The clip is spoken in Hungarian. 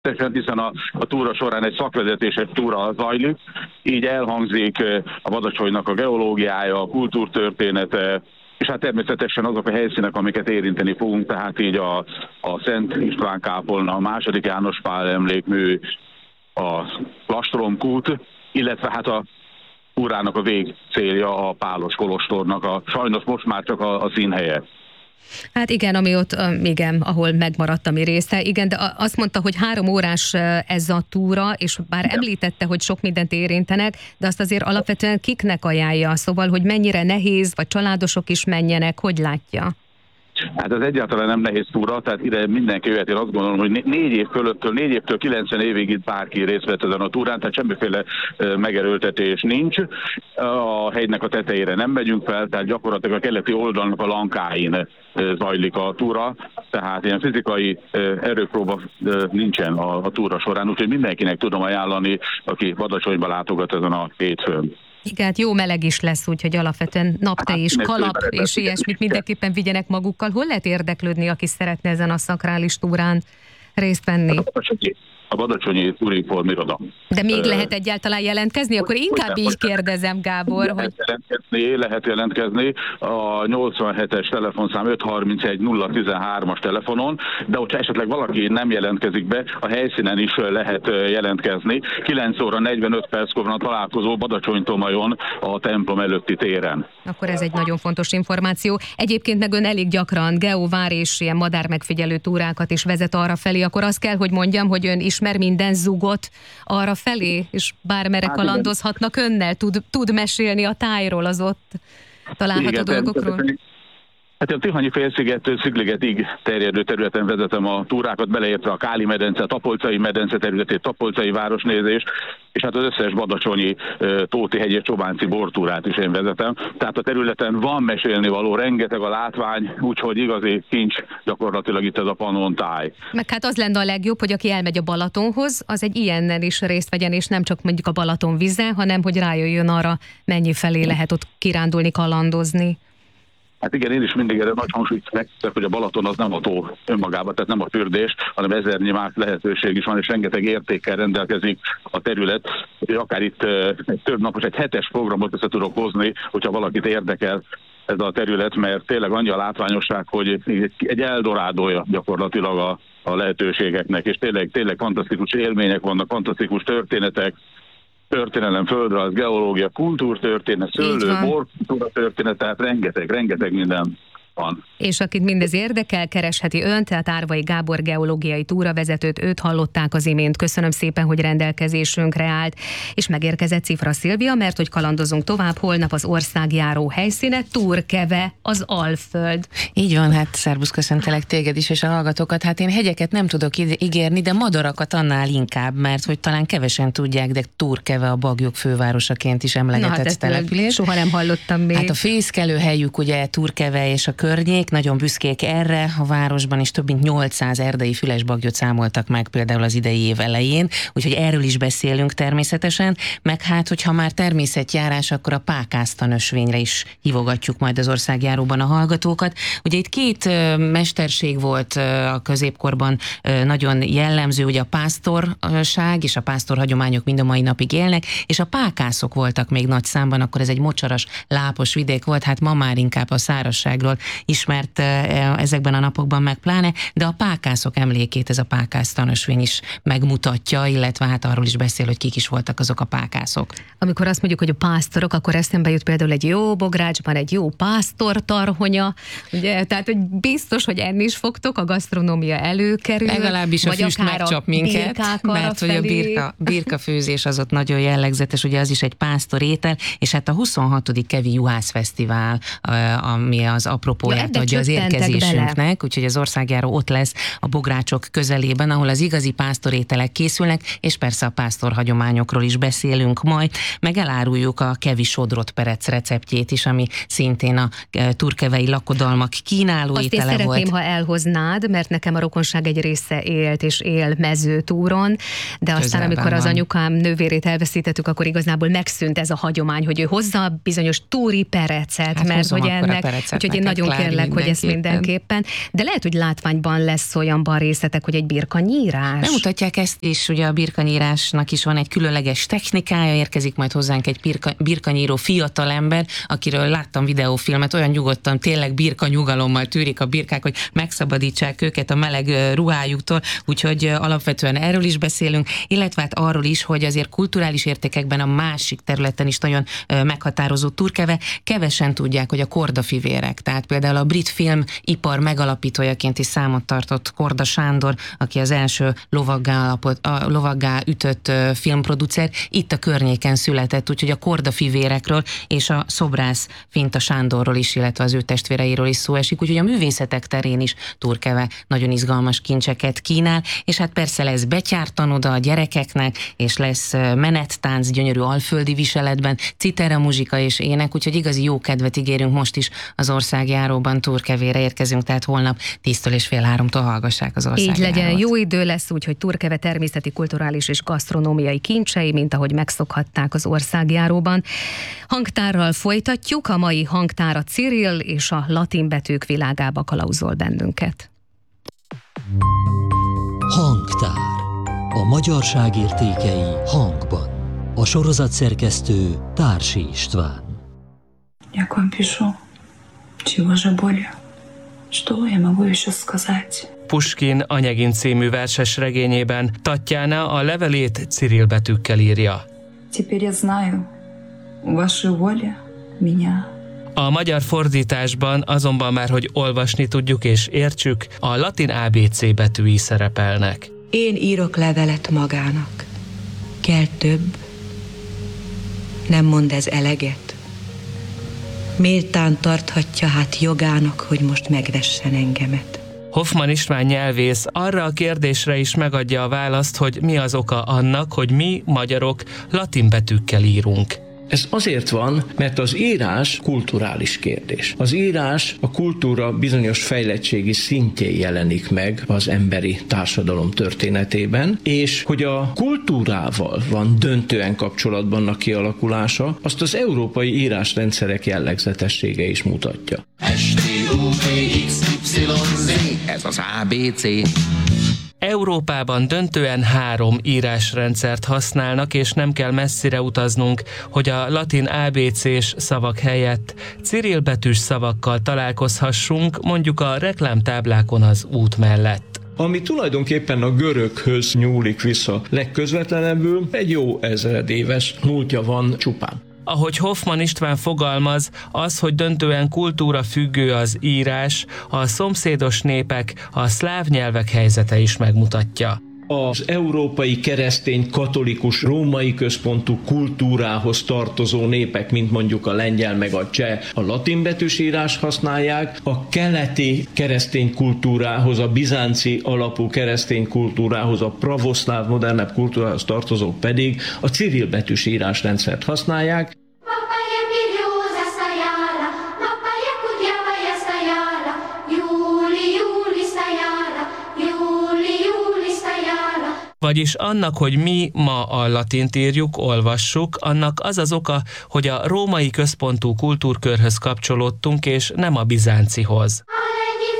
hiszen a túra során egy szakvezetéses túra zajlik, így elhangzik a Badacsonynak a geológiája, a kultúrtörténete, és hát természetesen azok a helyszínek, amiket érinteni fogunk, tehát így a Szent István kápolna, a második János Pál emlékmű, a Lastromkút, illetve hát a túrának a végcélja a Pálos kolostornak, sajnos most már csak a színhelye. Hát igen, ami ott, igen, ahol megmaradt a mi része, igen, de azt mondta, hogy 3 órás ez a túra, és bár említette, hogy sok mindent érintenek, de azt azért alapvetően kiknek ajánlja, szóval, hogy mennyire nehéz, vagy családosok is menjenek, hogy látja? Hát ez egyáltalán nem nehéz túra, tehát ide mindenki jöhet. Én azt gondolom, hogy 4 év fölöttől, 4 évtől 90 évig itt bárki részt vett ezen a túrán, tehát semmiféle megerőltetés nincs. A hegynek a tetejére nem megyünk fel, tehát gyakorlatilag a keleti oldalnak a lankáin zajlik a túra, tehát ilyen fizikai erőpróba nincsen a túra során, úgyhogy mindenkinek tudom ajánlani, aki Badacsonyba látogat ezen a hétfőn. Igen, hát jó meleg is lesz, úgyhogy alapvetően napte és kalap és ilyesmit mindenképpen vigyenek magukkal. Hol lehet érdeklődni, aki szeretne ezen a szakrális túrán részt venni? A Badacsonyi Turinform iroda. De még lehet egyáltalán jelentkezni? Akkor inkább így kérdezem, Gábor. Lehet jelentkezni a 87-es telefonszám 531 013-as telefonon, de hogyha esetleg valaki nem jelentkezik be, a helyszínen is lehet jelentkezni. 9 óra 45 perckor van a találkozó Badacsony-Tomajon a templom előtti téren. Akkor ez egy nagyon fontos információ. Egyébként meg ön elég gyakran geovár és ilyen madármegfigyelő túrákat is vezet arra felé, akkor azt kell, hogy mondjam, hogy ön ismer minden zugot arra felé, és bármerre kalandozhatnak önnel, tud mesélni a tájról, az ott található dolgokról. Hát a Tihanyi félszigettől Szigligetig terjedő területen vezetem a túrákat, beleértve a Káli medence, a Tapolcai medence területét, Tapolcai városnézést, és hát az összes badacsonyi, Tóti hegy és Csobánci bortúrát is én vezetem. Tehát a területen van mesélni való, rengeteg a látvány, úgyhogy igazi kincs gyakorlatilag itt ez a Pannon táj. Meg hát az lenne a legjobb, hogy aki elmegy a Balatonhoz, az egy ilyennel is részt vegyen, és nem csak mondjuk a Balaton vize, hanem hogy rájöjjön arra, mennyi felé lehet ott kirándulni, kalandozni. Hát igen, én is mindig erre nagy hangsúlyt megteszek, hogy a Balaton az nem a tó önmagában, tehát nem a fürdés, hanem ezernyi más lehetőség is van, és rengeteg értékkel rendelkezik a terület. Úgyhogy akár itt több napos, egy 7-es programot össze tudok hozni, hogyha valakit érdekel ez a terület, mert tényleg annyi a látványosság, hogy egy eldorádója gyakorlatilag a lehetőségeknek, és tényleg fantasztikus élmények vannak, fantasztikus történetek, történelem, földrajz, geológia, kultúrtörténet, szőlő, borkultúra történet, tehát rengeteg minden van. És akit mindez érdekel, keresheti önt, tehát Árvai Gábor geológiai túravezetőt, őt hallották az imént. Köszönöm szépen, hogy rendelkezésünkre állt. És megérkezett Cifra Szilvia, mert hogy kalandozunk tovább, holnap az országjáró helyszíne, Turkeve, az Alföld. Így van, hát szervusz, köszöntelek téged is, és a hallgatókat. Hát én hegyeket nem tudok ígérni, de madarakat annál inkább, mert hogy talán kevesen tudják, de Turkeve a Baglyok fővárosaként is emlegetett település. Soha nem hallottam még. Hát a fészkelőhelyük ugye Turkeve és a környék, nagyon büszkék erre, a városban is több mint 800 erdei fülesbaglyot számoltak meg például az idei év elején, úgyhogy erről is beszélünk természetesen, meg hát, hogyha már természetjárás, akkor a pákászta ösvényre is hívogatjuk majd az országjáróban a hallgatókat. Ugye itt 2 mesterség volt a középkorban nagyon jellemző, ugye a pásztorság és a pásztorhagyományok mind a mai napig élnek, és a pákászok voltak még nagy számban, akkor ez egy mocsaras, lápos vidék volt, hát ma már inkább a szárazságról ismert ezekben a napokban meg pláne, de a pákászok emlékét ez a pákásztanösvény is megmutatja, illetve hát arról is beszél, hogy kik is voltak azok a pákászok. Amikor azt mondjuk, hogy a pásztorok, akkor eszembe jut például egy jó bográcsban egy jó pásztortarhonya, ugye, tehát hogy biztos, hogy enni is fogtok, a gasztronómia előkerül. Legalábbis a füst megcsap minket, mert hogy a birkafőzés az ott nagyon jellegzetes, ugye az is egy pásztorétel, és hát a 26. Kevi Juhász Fesztivál, ami az apropóját adja az érkezésünknek, úgyhogy az országjáró ott lesz a bográcsok közelében, ahol az igazi pásztorételek készülnek, és persze a pásztorhagyományokról is beszélünk majd, meg eláruljuk a kevi sodrot perec receptjét is, ami szintén a turkevei lakodalmak kínáló azt étele volt. Azt én szeretném, ha elhoznád, mert nekem a rokonság egy része élt és él mezőtúron, de aztán amikor az anyukám nővérét elveszítettük, akkor igazából megszűnt ez a hagyomány, hogy ő hozza bizonyos túri perecet, hát mert hogy ennek, úgyhogy én nagyon kérlek, hogy ezt mindenképpen. De lehet, hogy látványban lesz olyanban részletek, hogy egy birkanyírás. Bemutatják ezt, és ugye a birkanyírásnak is van egy különleges technikája, érkezik majd hozzánk egy birkanyíró fiatalember, akiről láttam videófilmet, olyan nyugodtan, tényleg birkanyugalommal tűrik a birkák, hogy megszabadítsák őket a meleg ruhájuktól, úgyhogy alapvetően erről is beszélünk, illetve hát arról is, hogy azért kulturális értékekben a másik területen is nagyon meghatározó Turkeve. Kevesen tudják, hogy a Korda-fivérek, tehát például a brit filmipar megalapítójaként is számot tartott Korda Sándor, aki az első lovaggá ütött filmproducer, itt a környéken született, úgyhogy a Korda-fivérekről és a szobrász Finta Sándorról is, illetve az ő testvéreiről is szó esik, úgyhogy a művészetek terén is Turkeve nagyon izgalmas kincseket kínál, és hát persze lesz betyártanoda a gyerekeknek, és lesz menettánc gyönyörű alföldi viseletben, citera, muzsika és ének, úgyhogy igazi jó kedvet ígérünk most is az országjáróban. Turkevére érkezünk, tehát holnap 10-től és fél 3-tól hallgassák az országjárót. Így legyen, jó idő lesz, úgyhogy Turkeve természeti, kulturális és gasztronómiai kincsei, mint ahogy megszokhatták az országjáróban. Hangtárral folytatjuk, a mai hangtár a Cirill és a latin betűk világába kalauzol bennünket. Hangtár. A magyarság értékei hangban. A sorozatszerkesztő Társi István. Я к вам пишу. Чего же более? Что я могу еще сказать? Puskin Anyegin című verses regényében Tatjana a levelét Cirill betűkkel írja. Теперь я знаю, ваша воля меня. A magyar fordításban azonban már, hogy olvasni tudjuk és értsük, a latin ABC betűi szerepelnek. Én írok levelet magának. Kell több. Nem mond ez eleget. Méltán tarthatja hát jogának, hogy most megvessen engemet. Hoffmann István nyelvész arra a kérdésre is megadja a választ, hogy mi az oka annak, hogy mi, magyarok, latin betűkkel írunk. Ez azért van, mert az írás kulturális kérdés. Az írás a kultúra bizonyos fejlettségi szintjén jelenik meg az emberi társadalom történetében, és hogy a kultúrával van döntően kapcsolatban a kialakulása, azt az európai írásrendszerek jellegzetessége is mutatja. Ez az ABC. Európában döntően 3 írásrendszert használnak, és nem kell messzire utaznunk, hogy a latin ABC-s szavak helyett cirillbetűs szavakkal találkozhassunk, mondjuk a reklámtáblákon az út mellett. Ami tulajdonképpen a göröghöz nyúlik vissza legközvetlenebbül, egy jó ezredéves múltja van csupán. Ahogy Hoffmann István fogalmaz, az, hogy döntően kultúra függő az írás, a szomszédos népek, a szláv nyelvek helyzete is megmutatja. Az európai keresztény katolikus római központú kultúrához tartozó népek, mint mondjuk a lengyel meg a cseh, a latinbetűs írás használják, a keleti keresztény kultúrához, a bizánci alapú keresztény kultúrához, a pravoszláv modernebb kultúrához tartozók pedig a cirillbetűs írásrendszert használják. Vagyis annak, hogy mi ma a latint írjuk, olvassuk, annak az az oka, hogy a római központú kultúrkörhöz kapcsolódtunk, és nem a bizáncihoz.